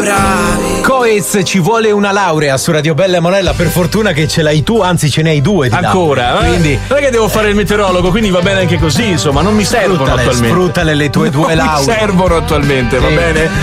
bravi. Coez, ci vuole una laurea su Radio Bella e Monella, per fortuna che ce l'hai tu, anzi ce ne hai due di ancora, laurea. Quindi non è che devo fare il meteorologo, quindi va bene anche così, insomma, non mi servono attualmente. Sfruttale le tue due lauree. Mi servono attualmente, va bene?